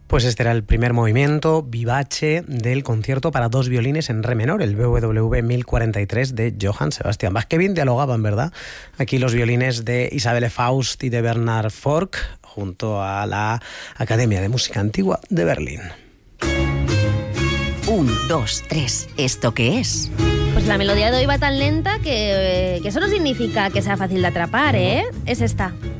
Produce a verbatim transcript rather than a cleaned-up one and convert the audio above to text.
Pues este era el primer movimiento vivace del concierto para dos violines en re menor, el B W V mil cuarenta y tres de Johann Sebastian Bach. Qué bien dialogaban, ¿verdad? Aquí los violines de Isabelle Faust y de Bernard Forck, junto a la Academia de Música Antigua de Berlín. Un, dos, tres. ¿Esto qué es? Pues la melodía de hoy va tan lenta que, que eso no significa que sea fácil de atrapar, ¿eh? Es esta.